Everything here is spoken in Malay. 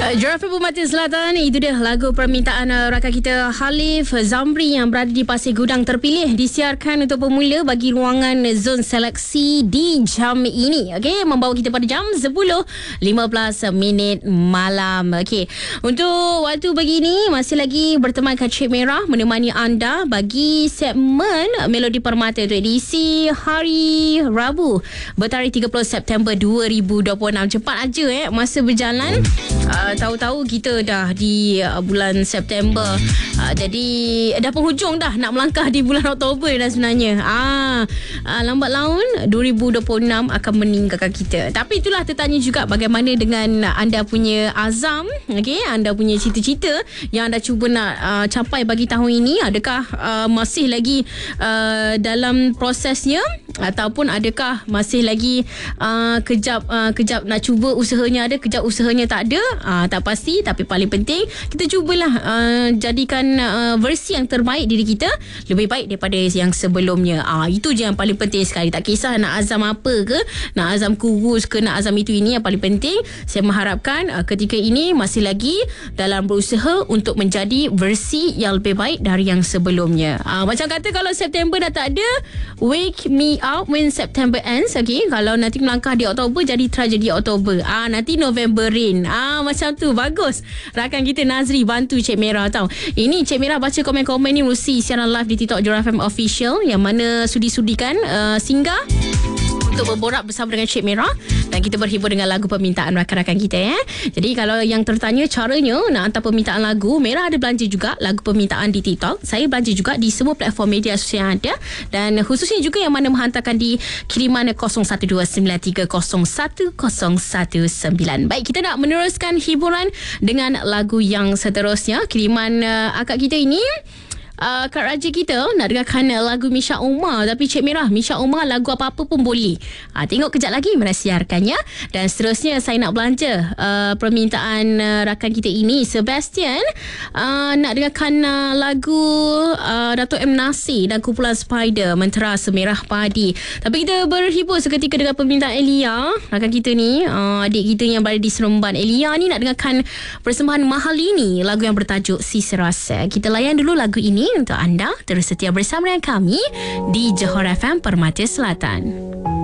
Johor Permata Selatan, itu dia lagu permintaan rakan kita Halif Zamri yang berada di Pasir Gudang terpilih disiarkan untuk pemula bagi ruangan zon seleksi di jam ini. Okey, membawa kita pada jam 10.15 malam. Okey, untuk waktu begini masih lagi bertemankan Cik Merah menemani anda bagi segmen Melodi Permata untuk edisi hari Rabu bertarikh 30 September 2026. Cepat aja masa berjalan. Tahu-tahu kita dah di bulan September. Jadi dah penghujung dah, nak melangkah di bulan Oktober dah sebenarnya. Lambat laun 2026 akan meninggalkan kita. Tapi itulah, tertanya juga bagaimana dengan anda punya azam, okey, anda punya cita-cita yang anda cuba nak capai bagi tahun ini. Adakah masih lagi dalam prosesnya, ataupun adakah masih lagi kejap nak cuba usahanya ada, kejap usahanya tak ada. Tak pasti, tapi paling penting kita cubalah jadikan versi yang terbaik diri kita lebih baik daripada yang sebelumnya. Itu je yang paling penting sekali. Tak kisah nak azam apa ke, nak azam kurus ke, nak azam itu ini, yang paling penting saya mengharapkan ketika ini masih lagi dalam berusaha untuk menjadi versi yang lebih baik dari yang sebelumnya. Macam kata, kalau September dah tak ada, wake me up when September ends. Okay, kalau nanti melangkah di Oktober, jadi tragedi Oktober. Nanti November rain. Macam tu, bagus. Rakan kita Nazri bantu Cik Merah tau. Ini Cik Merah baca komen-komen ni melalui siaran live di TikTok Johor FM Official, yang mana sudi-sudikan singgah untuk berborak bersama dengan Cik Merah dan kita berhibur dengan lagu permintaan rakan-rakan kita. Jadi kalau yang tertanya caranya nak hantar permintaan lagu, Merah ada belanja juga lagu permintaan di TikTok. Saya belanja juga di semua platform media sosial yang ada, dan khususnya juga yang mana menghantarkan di kiriman 0129301019. Baik, kita nak meneruskan hiburan dengan lagu yang seterusnya. Kiriman akak kita ini, Kak Raja kita nak dengarkan lagu Misha Umar. Tapi Cik Merah, Misha Umar lagu apa-apa pun boleh. Tengok kejap lagi Merah siarkannya. Dan seterusnya saya nak belanja permintaan rakan kita ini, Sebastian, nak dengarkan lagu Dato' M. Nasir dan kumpulan Spider, Mentera Semerah Padi. Tapi kita berhibur seketika dengan permintaan Elia, rakan kita ni, adik kita yang berada di Seremban. Elia ni nak dengarkan persembahan mahal ini, lagu yang bertajuk Si Serasa. Kita layan dulu lagu ini untuk anda. Terus setia bersama dengan kami di Johor FM Permata Selatan.